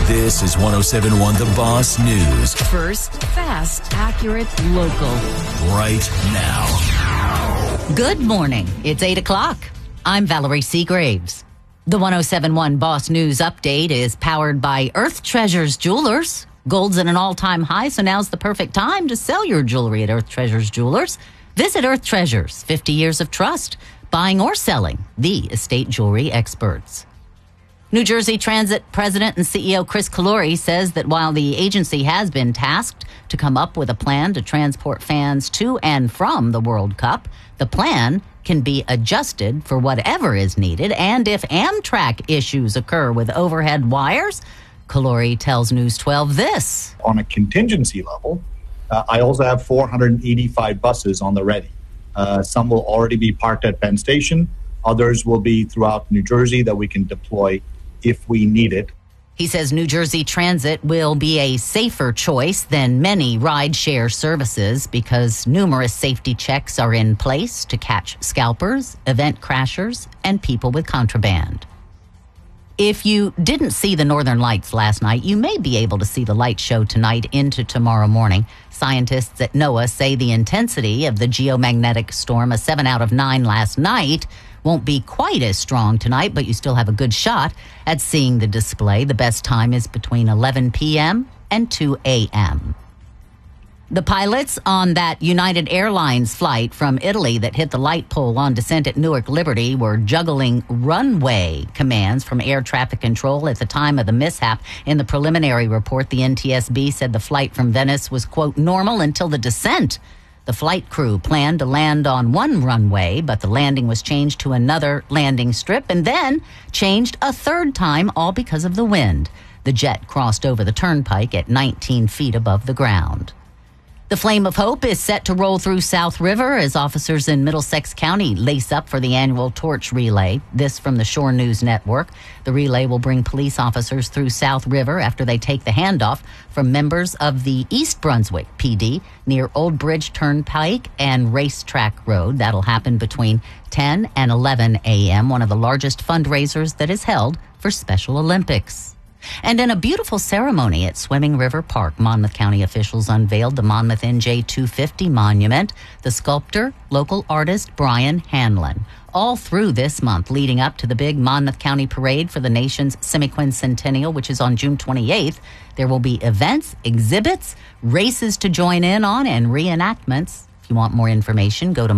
This is 107.1 The Boss News. First, fast, accurate, local. Right now. Good morning. It's 8 o'clock. I'm Valerie Seagraves. The 107.1 Boss News update is powered by Earth Treasures Jewelers. Gold's at an all-time high, so now's the perfect time to sell your jewelry at Earth Treasures Jewelers. Visit Earth Treasures, 50 years of trust, buying or selling, the estate jewelry experts. New Jersey Transit President and CEO Chris Calori says that while the agency has been tasked to come up with a plan to transport fans to and from the World Cup, the plan can be adjusted for whatever is needed. And if Amtrak issues occur with overhead wires, Calori tells News 12 this. On a contingency level, I also have 485 buses on the ready. Some will already be parked at Penn Station. Others will be throughout New Jersey that we can deploy if we need it. He says New Jersey Transit will be a safer choice than many ride-share services because numerous safety checks are in place to catch scalpers, event crashers, and people with contraband. If you didn't see the Northern Lights last night, you may be able to see the light show tonight into tomorrow morning. Scientists at NOAA say the intensity of the geomagnetic storm, a 7 out of 9 last night, won't be quite as strong tonight, but you still have a good shot at seeing the display. The best time is between 11 p.m. and 2 a.m. The pilots on that United Airlines flight from Italy that hit the light pole on descent at Newark Liberty were juggling runway commands from air traffic control at the time of the mishap. In the preliminary report, the NTSB said the flight from Venice was, quote, normal until the descent. The flight crew planned to land on one runway, but the landing was changed to another landing strip and then changed a third time, all because of the wind. The jet crossed over the turnpike at 19 feet above the ground. The Flame of Hope is set to roll through South River as officers in Middlesex County lace up for the annual torch relay. This from the Shore News Network. The relay will bring police officers through South River after they take the handoff from members of the East Brunswick PD near Old Bridge Turnpike and Racetrack Road. That'll happen between 10 and 11 a.m., one of the largest fundraisers that is held for Special Olympics. And in a beautiful ceremony at Swimming River Park, Monmouth County officials unveiled the Monmouth NJ 250 monument, the sculptor, local artist Brian Hanlon. All through this month, leading up to the big Monmouth County Parade for the nation's semiquincentennial, which is on June 28th, there will be events, exhibits, races to join in on, and reenactments. If you want more information, go to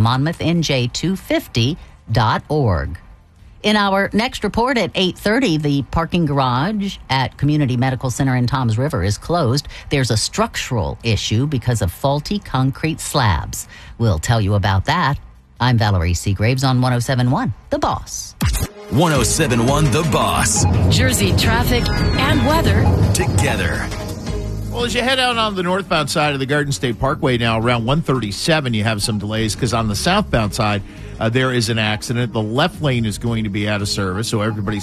monmouthNJ250.org. In our next report at 8:30, the parking garage at Community Medical Center in Toms River is closed. There's a structural issue because of faulty concrete slabs. We'll tell you about that. I'm Valerie Seagraves on 107.1 The Boss. 107.1 The Boss. Jersey traffic and weather Together. Well, as you head out on the northbound side of the Garden State Parkway now, around 137, you have some delays because on the southbound side, there is an accident. The left lane is going to be out of service, so everybody's